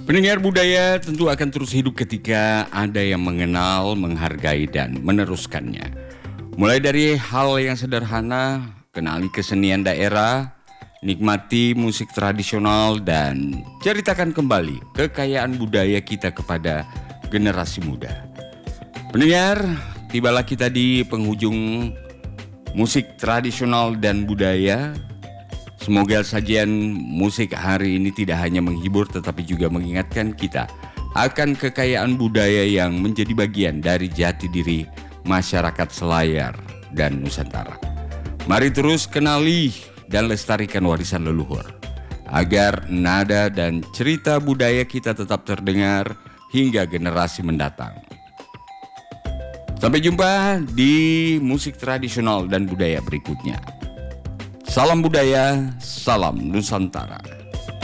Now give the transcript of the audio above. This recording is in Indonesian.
Pendengar budaya tentu akan terus hidup ketika ada yang mengenal, menghargai, dan meneruskannya. Mulai dari hal yang sederhana, kenali kesenian daerah, nikmati musik tradisional, dan ceritakan kembali kekayaan budaya kita kepada generasi muda. Pendengar, tibalah kita di penghujung musik tradisional dan budaya. Semoga sajian musik hari ini tidak hanya menghibur tetapi juga mengingatkan kita akan kekayaan budaya yang menjadi bagian dari jati diri masyarakat Selayar dan Nusantara. Mari terus kenali dan lestarikan warisan leluhur agar nada dan cerita budaya kita tetap terdengar hingga generasi mendatang. Sampai jumpa di musik tradisional dan budaya berikutnya. Salam budaya, salam Nusantara.